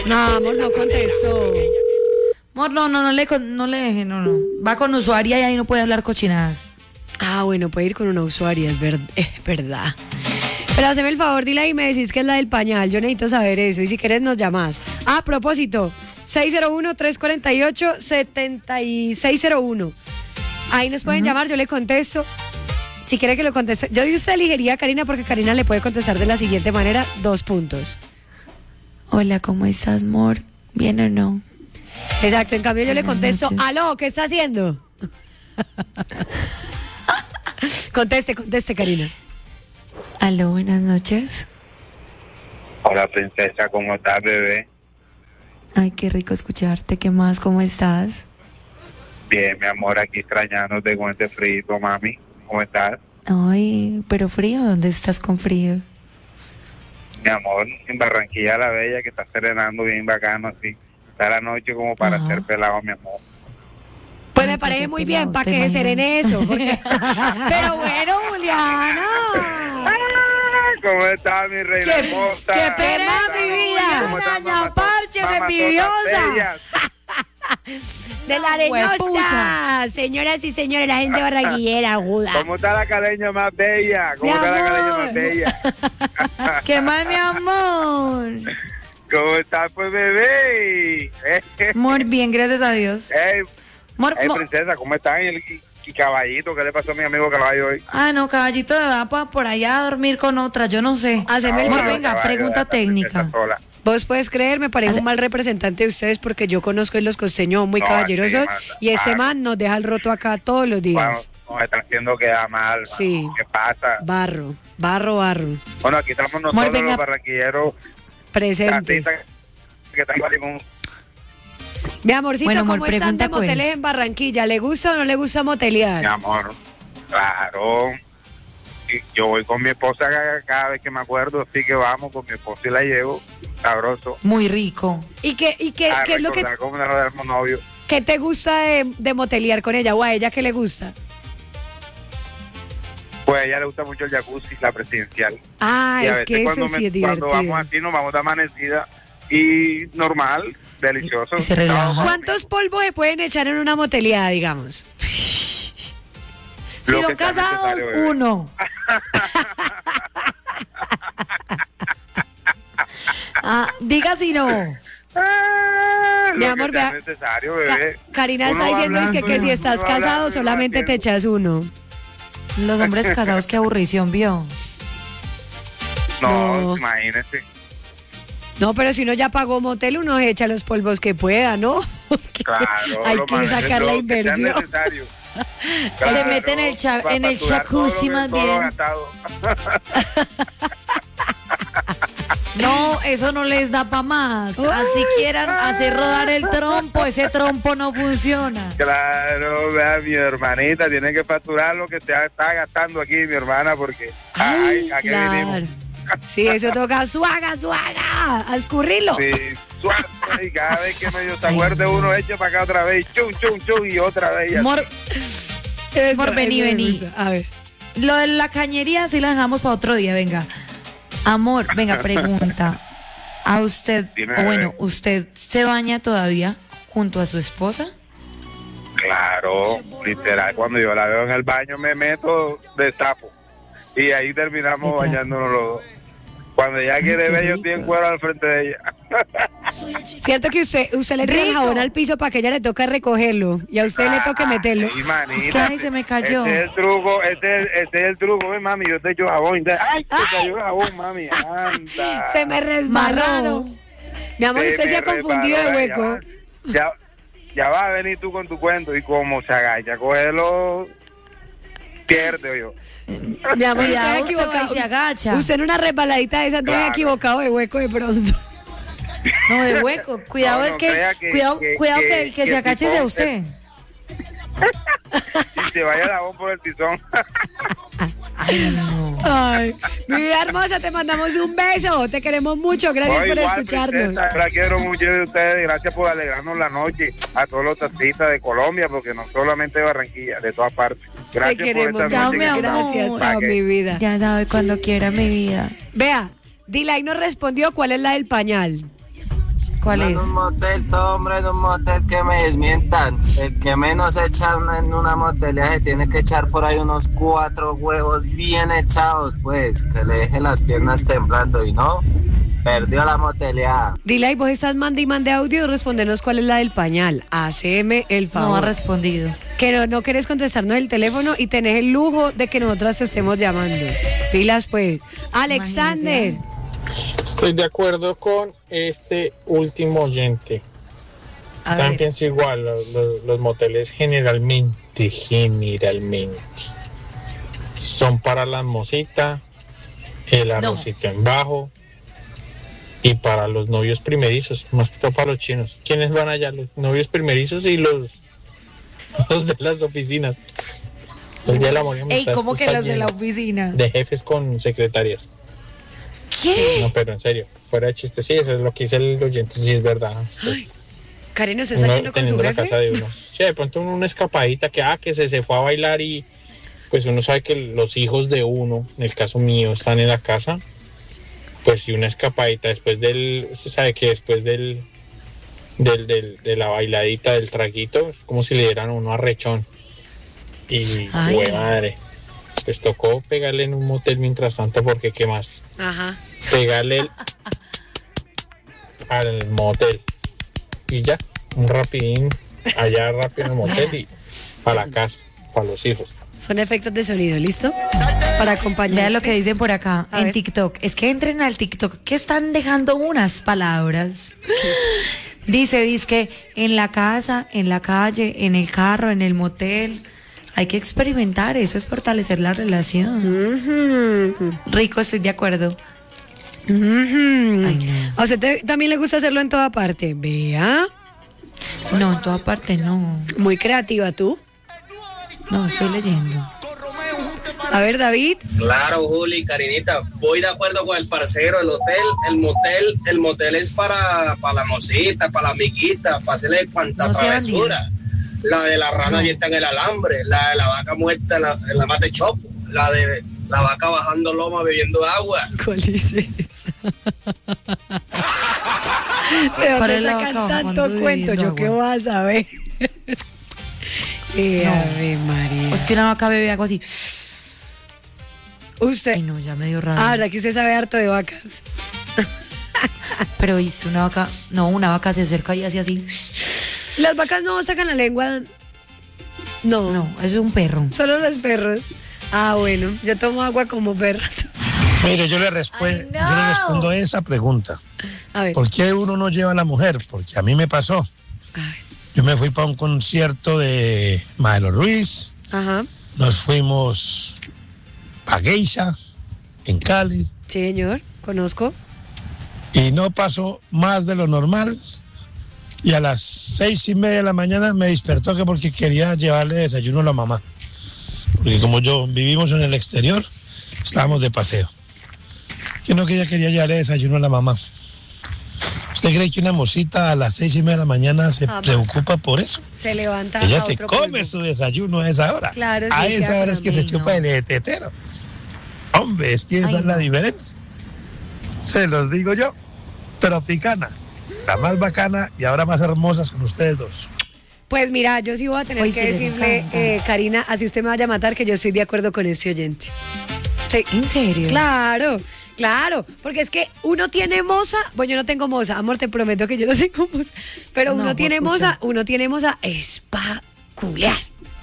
No, amor, no contestó. Amor, no le deje, no. Va con usuaria y ahí no puede hablar cochinadas. Ah, bueno, puede ir con una usuaria, es verdad. Pero haceme el favor, dile ahí y me decís que es la del pañal. Yo necesito saber eso. Y si querés nos llamás. Ah, a propósito, 601-348-7601. Ahí nos pueden llamar, yo le contesto. Si quiere que lo conteste. Yo de usted elegiría a Karina porque Karina le puede contestar de la siguiente manera, 2 puntos. Hola, ¿cómo estás, amor? ¿Bien o no? Exacto, en cambio yo le Buenas contesto, noches. aló, ¿qué está haciendo? Conteste, Karina. Aló, buenas noches. Hola princesa, ¿cómo estás, bebé? Ay, qué rico escucharte. ¿Qué más? ¿Cómo estás? Bien, mi amor, aquí extrañándote con este frío, mami. ¿Cómo estás? Ay, pero frío, ¿dónde estás con frío? Mi amor, en Barranquilla la Bella, que está serenando bien bacano así. Está la noche como para Ajá. hacer pelado, mi amor. Pues Ay, me parece qué muy pelado, bien, para ¿te que se serene imaginas? eso. Pero bueno, Juliana. ¿Cómo estás, mi reina hermosa? ¡Qué pereza, mi vida! ¿Cómo estás, Doña Parches, envidiosa! bellas? De la Arenosa. Huepucha. Señoras y señores, la gente barranquillera, Juda. ¿Cómo está la caleña más bella? ¿Cómo Mi está la amor. caleña más bella? ¿Qué más, mi amor? ¿Cómo estás, pues, bebé? Amor, bien, gracias a Dios. Ey, Amor, princesa, ¿cómo están? Y caballito, ¿qué le pasó a mi amigo caballo hoy? Ah, no, caballito, va por allá a dormir con otra, yo no sé. Haceme el Amor, favor. venga, Caballo, pregunta la princesa técnica. sola. Vos puedes creer, me parece un mal representante de ustedes porque yo conozco a los costeños muy No, caballerosos sí, manda. y ese Ah. man nos deja el roto acá todos los Bueno, días. nos están haciendo quedar mal. Sí. mano. ¿Qué pasa? Barro. Bueno, aquí estamos nosotros Amor, venga. los barranquilleros. Presentes. artistas que están con Mi amorcito, Bueno, amor, ¿cómo están de pregunta, pues. moteles en Barranquilla? ¿Le gusta o no le gusta motelear? mi amor. Claro. Y yo voy con mi esposa cada vez que me acuerdo, así que vamos con mi esposa y la llevo. Sabroso. Muy rico. ¿Y qué A es lo que recordar cómo nos éramos novios. qué te gusta de motelear con ella o a ella qué le gusta? Pues a ella le gusta mucho el jacuzzi, la presidencial. Ah, Y a es veces que eso cuando, sí es cuando divertido. vamos así nos vamos de amanecida y normal, delicioso. Y se relaja. ¿Cuántos polvos se pueden echar en una moteleada, digamos? Si Lo son que sea casados, necesario, bebé. 1. Diga si no. Ah, Mi lo amor, que sea vea, necesario, bebé. Karina Uno está va diciendo es hablando que y si uno estás va casado hablando y va solamente te haciendo. echas uno. Los hombres casados, qué aburrición, vio. No, No. imagínese. No, pero si uno ya pagó motel, uno echa los polvos que pueda, ¿no? Porque Claro, hay lo que más- sacar la lo que sea inversión. necesario. Se mete en el para en el facturar todo jacuzzi lo- más todo lo bien. gastado. No, eso no les da para más. Así quieran hacer rodar el trompo, ese trompo no funciona. Claro, vea, mi hermanita tiene que facturar lo que se está gastando aquí, mi hermana, porque Ay, ¿a qué claro. venimos? Sí, eso toca suaga, a escurrirlo. Sí, suave, y cada vez que medio se acuerde uno echa para acá otra vez, chum, chum, chum, y otra vez. y así. Amor, Eso, vení, eso me vení. gusta. A ver. lo de la cañería sí la dejamos para otro día, venga. Amor, venga, pregunta. ¿A usted, Dime, o bueno, bebé. usted se baña todavía junto a su esposa? Claro, literal, cuando yo la veo en el baño me meto de sapo. Y ahí terminamos De trapo. bañándonos los dos. Cuando ella quiere qué ver, yo rico. estoy en cuero al frente de ella. Cierto que usted le tira el Rico. jabón al piso para que ella le toque recogerlo y a usted le toque meterlo. Ay, manita, Es que, ay, se me cayó. Ese es el truco, ese es el truco, ven, mami, yo te echo jabón. Ay, te cayó el jabón, mami, anda. Se me Más resbaló. raro. Mi amor, usted se ha me confundido de resbaló, hueco. Ya va a venir tú con tu cuento y como se agacha, cógelo, pierde yo. Mi amor, usted Cuidado, es usted va y equivocado. se agacha. Usted en una resbaladita de esas no es Claro. equivocado de hueco de pronto. No, de hueco. Cuidado, No, es no que, crea que- cuidado, que- cuidado que- que el que que se el agache tipo- sea usted. Y se vaya el jabón por el tizón. Ay, no. Ay, mi vida hermosa, te mandamos un beso. Te queremos mucho. Gracias No, por igual, escucharnos. princesa, la quiero mucho de ustedes. Gracias por alegrarnos la noche a todos los taxistas de Colombia, porque no solamente de Barranquilla, de todas partes. Te Gracias por queremos. esta Ya, noche. mi que amor. Gracias, ¿Para chao, qué? mi vida. Ya sabe cuando quiera mi vida. Vea, Dilay nos respondió cuál es la del pañal. ¿Cuál es? En un motel, todo hombre en un motel que me desmientan. El que menos echa en una motelia se tiene que echar por ahí unos 4 huevos bien echados, pues, que le dejen las piernas temblando y no, perdió la motelia. Dile, y vos estás mande y mande audio, respondenos cuál es la del pañal. Haceme el favor. No ha respondido. Que no querés contestarnos el teléfono y tenés el lujo de que nosotras te estemos llamando. Pilas, pues. Alexander. Estoy de acuerdo con este último oyente. A También ver. pienso igual, los moteles generalmente son para la mosita, el arrocito en bajo y para los novios primerizos, más que todo para los chinos. ¿Quiénes van allá? Los novios primerizos y los de las oficinas. El día del amor y Ey, amistad ¿cómo que está los de la lleno oficina? de jefes con secretarias. ¿Qué? No, pero en serio, fuera de chiste, sí, eso es lo que dice el oyente, sí es verdad. Karen, ¿usted está Uno yendo con su teniendo la jefe? casa de uno. Sí, de pronto una escapadita que se fue a bailar y pues uno sabe que los hijos de uno, en el caso mío, están en la casa. Pues si una escapadita después usted sabe que después de la bailadita, del traguito, es como si le dieran a uno arrechón. Y, Ay. güey, madre, pues tocó pegarle en un motel mientras tanto, porque ¿qué más? Ajá. Pegarle al motel y ya, un rapidín allá rápido en el motel y para la casa, para los hijos. Son efectos de sonido, ¿listo? Para acompañar. Vean lo que dicen por acá A en ver. TikTok. Es que entren al TikTok que están dejando unas palabras. Dice que en la casa, en la calle, en el carro, en el motel. Hay que experimentar, eso es fortalecer la relación. Rico, estoy de acuerdo. Ay, no. ¿A usted también le gusta hacerlo en toda parte? Vea. No, en toda parte no. Muy creativa tú. No, estoy leyendo. A ver, David. Claro, Juli, Karinita, voy de acuerdo con el parcero, el motel es para la mosita, para la amiguita, para hacerle cuanta No sea travesura. La de la rana abierta en el alambre, la de la vaca muerta en la mate chopo, la de la vaca bajando loma bebiendo agua. ¿Cuál dice esa? ¿De ¿Cuál dónde es la sacan vaca tanto bajando cuento? bebiendo ¿Yo qué agua? voy a saber? Ave María. Es que una vaca bebe algo así. Usted. Ay, no, ya me dio raro. Ah, ¿verdad que usted sabe harto de vacas? Pero viste, una vaca se acerca y hace así. Las vacas no sacan la lengua. No, No, eso es un perro. solo los perros. Ah, bueno, yo tomo agua como perra. Mire, yo le respondo esa pregunta. A ver. ¿Por qué uno no lleva a la mujer? Porque a mí me pasó. Yo me fui para un concierto de Maelo Ruiz, Ajá. nos fuimos a Geisha, en Cali, Sí, señor, conozco. y no pasó más de lo normal. Y a las 6:30 de la mañana me despertó que porque quería llevarle desayuno a la mamá. Porque como yo vivimos en el exterior, estábamos de paseo. Que no, que ella quería llevarle desayuno a la mamá. ¿Usted cree que una mosita a las 6:30 de la mañana se Jamás. preocupa por eso? Se levanta Ella a se otro come polvo. su desayuno a esa hora. Claro, sí, a queda esa hora es que se económico. chupa el tetero. Hombre, es que esa Ay, es la no. diferencia. Se los digo yo. Tropicana, la más bacana y ahora más hermosas con ustedes dos. Pues mira, yo sí voy a tener Hoy que sí les decirle, encanta. Karina, así usted me vaya a matar, que yo estoy de acuerdo con ese oyente. Sí. ¿En serio? Claro, porque es que uno tiene moza, pues yo no tengo moza, amor, te prometo que yo no tengo moza, pero No, uno tiene juepucha. moza es pa' culear.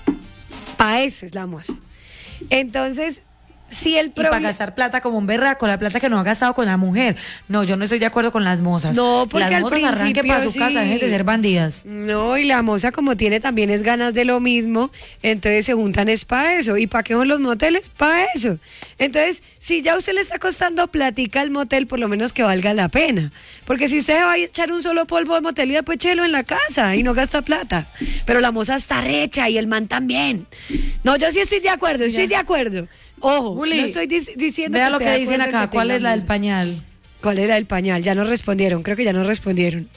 Pa' eso es la moza. Entonces, si el Y para problema... gastar plata como un berraco, la plata que no ha gastado con la mujer. No, yo no estoy de acuerdo con las mozas. No, porque las al mozas arranquen principio para su sí. casa, dejen de ser bandidas. No, y la moza como tiene también es ganas de lo mismo, entonces se juntan es para eso. ¿Y para qué son los moteles? Para eso. Entonces, si ya a usted le está costando platica al motel, por lo menos que valga la pena. Porque si usted va a echar un solo polvo de motel, pues échelo en la casa y no gasta plata. Pero la moza está recha y el man también. No, yo sí estoy de acuerdo, estoy de acuerdo. Ojo, Juli, no estoy diciendo Vea lo esté que de dicen acuerdo en acá. que ¿Cuál es la del tengamos- pañal? ¿Cuál era el pañal? Ya nos respondieron, creo que ya nos respondieron.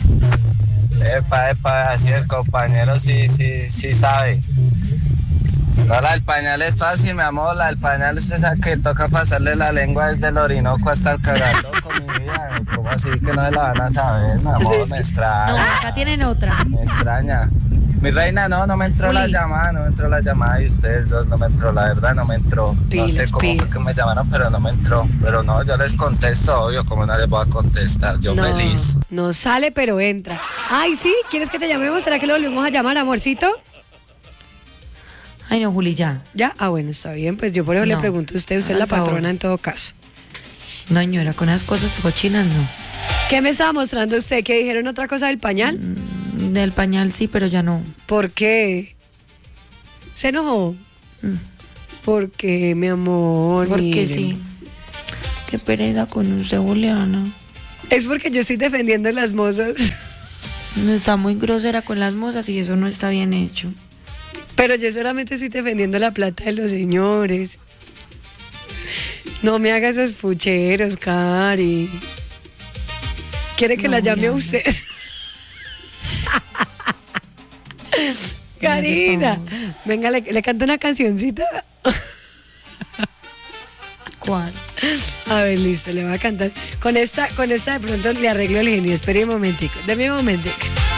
Epa, así el compañero sí sabe. No, la del pañal es fácil, mi amor. La del pañal usted sabe que toca pasarle la lengua desde el Orinoco hasta el Cagaloco, mi vida. ¿Cómo así que no se la van a saber, mi amor? Me extraña. No, acá tienen otra. Me extraña. Mi reina, no me entró Juli. la llamada y ustedes dos no me entró, la verdad no me entró. No Pilas, sé cómo fue que me llamaron, pero no me entró. Pero no, yo les contesto, obvio, como no les voy a contestar, yo No, feliz. no sale, pero entra. Ay, sí, ¿quieres que te llamemos? ¿Será que lo volvemos a llamar, amorcito? Ay, no, Juli, ya. ¿Ya? Ah, bueno, está bien. Pues yo por eso le No. pregunto a usted es Por la favor. patrona en todo caso. No, señora, con esas cosas cochinas no. ¿Qué me estaba mostrando usted? ¿Que dijeron otra cosa del pañal? Del pañal sí, pero ya no. ¿Por qué? ¿Se enojó? ¿Por qué, mi amor? Porque Miren. sí. Qué pereza con usted, Juliana. Es porque yo estoy defendiendo a las mozas. No está muy grosera con las mozas y eso no está bien hecho. Pero yo solamente estoy defendiendo la plata de los señores. No me hagas esos pucheros, Cari. ¿Quiere que No, la llame a Juliana. usted? Karina, venga, le canto una cancioncita. ¿Cuál? A ver, listo, le voy a cantar. Con esta de pronto le arreglo el genio. Espere un momentico, deme un momentico.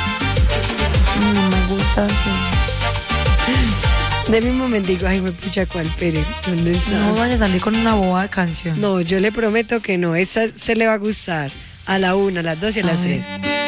No me gusta así. Deme un momentico. Ay, me pucha, ¿cuál? Pere, ¿dónde está? No vaya a salir con una boba de canción. No, yo le prometo que no. Esta se le va a gustar. A la 1, a las 2 y a las A ver. 3.